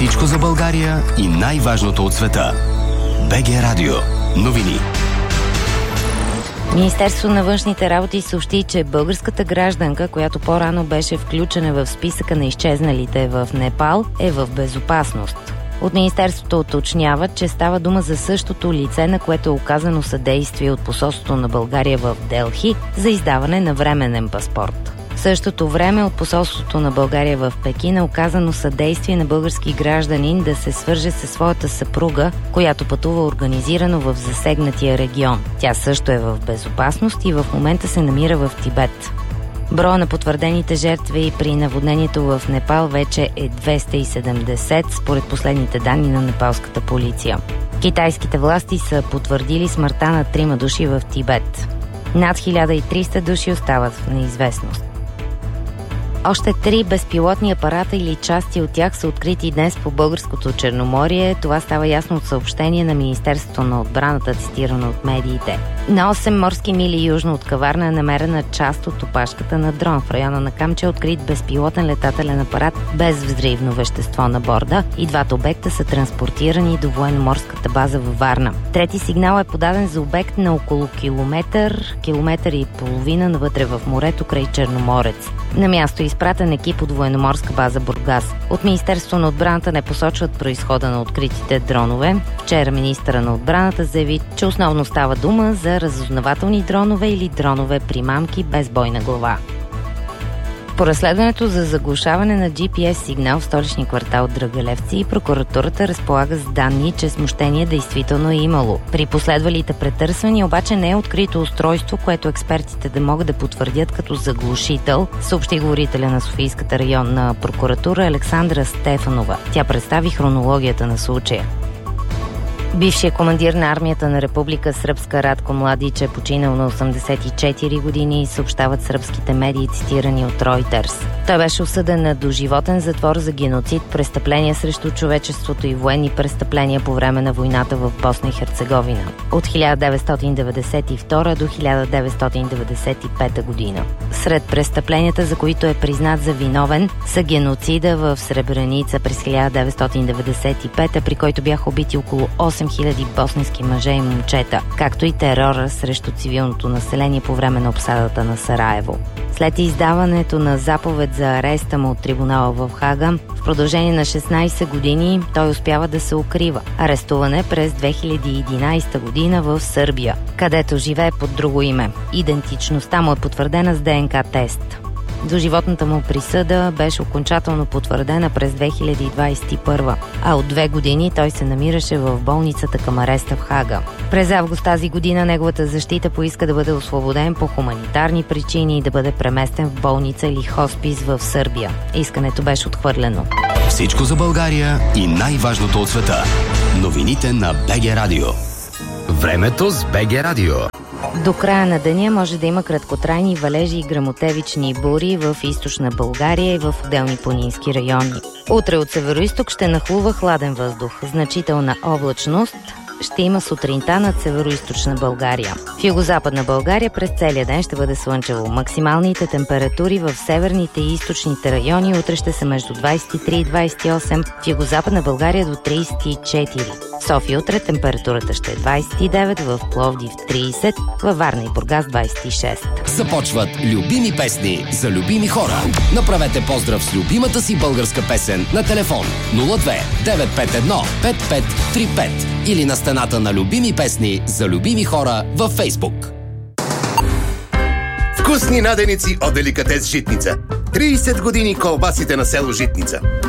Всичко за България и най-важното от света. БГ Радио. Новини. Министерството на външните работи съобщи, че българската гражданка, която по-рано беше включена в списъка на изчезналите в Непал, е в безопасност. От Министерството уточняват, че става дума за същото лице, на което е оказано съдействие от посолството на България в Делхи за издаване на временен паспорт. В същото време от посолството на България в Пекин е оказано съдействие на български гражданин да се свърже със своята съпруга, която пътува организирано в засегнатия регион. Тя също е в безопасност и в момента се намира в Тибет. Броя на потвърдените жертви при наводнението в Непал вече е 270, според последните данни на непалската полиция. Китайските власти са потвърдили смъртта на 3 души в Тибет. Над 1300 души остават в неизвестност. Още 3 безпилотни апарата или части от тях са открити днес по българското Черноморие. Това става ясно от съобщение на Министерството на отбраната, цитирано от медиите. На 8 морски мили южно от Каварна е намерена част от опашката на дрон. В района на Камча е открит безпилотен летателен апарат без взривно вещество на борда и двата обекта са транспортирани до военноморската база във Варна. Трети сигнал е подаден за обект на около километър и половина навътре в морето край Черноморец. На място е изпратен екип от военноморска база Бургас. От Министерството на отбраната не посочват произхода на откритите дронове. Вчера министъра на отбраната заяви, че основно става дума за разузнавателни дронове или дронове примамки без бойна глава. По разследването за заглушаване на GPS сигнал в столичния квартал Драгалевци, прокуратурата разполага с данни, че смущение действително е имало. При последвалите претърсвания обаче не е открито устройство, което експертите да могат да потвърдят като заглушител, съобщи говорителя на Софийската районна прокуратура Александра Стефанова. Тя представи хронологията на случая. Бившият командир на армията на Република Сръбска Радко Младич е починал на 84 години, съобщават сръбските медии, цитирани от Reuters. Той беше осъден на доживотен затвор за геноцид, престъпления срещу човечеството и военни престъпления по време на войната в Босна и Херцеговина от 1992 до 1995 година. Сред престъпленията, за които е признат за виновен, са геноцида в Сребреница през 1995, при който бяха убити около 8000 босненски мъже и момчета, както и терора срещу цивилното население по време на обсадата на Сараево. След издаването на заповед за ареста му от трибунала в Хага, в продължение на 16 години той успява да се укрива. Арестуване през 2011 година в Сърбия, където живее под друго име. Идентичността му е потвърдена с ДНК тест. Доживотната му присъда беше окончателно потвърдена през 2021, а от 2 години той се намираше в болницата към ареста в Хага. През август тази година неговата защита поиска да бъде освободен по хуманитарни причини и да бъде преместен в болница или хоспис в Сърбия. Искането беше отхвърлено. Всичко за България и най-важното от света. Новините на БГ Радио. Времето с БГ Радио. До края на деня може да има краткотрайни валежи и гръмотевични бури в източна България и в отделни планински райони. Утре от североизток ще нахлува хладен въздух. Значителна облачност ще има сутринта над североизточна България. В югозападна България през целия ден ще бъде слънчево. Максималните температури в северните и източните райони утре ще са между 23 и 28, в югозападна България до 34. В София утре температурата ще е 29, в Пловдив 30, във Варна и Бургас 26. Започват любими песни за любими хора. Направете поздрав с любимата си българска песен на телефон 02 951 5535 или на стената на любими песни за любими хора във Фейсбук. Вкусни наденици от Деликатес Житница. 30 години колбасите на село Житница.